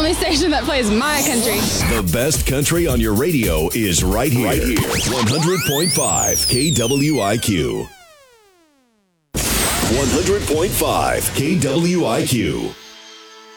only station that plays my country. The best country on your radio is right here. 100.5 KWIQ. 100.5 KWIQ.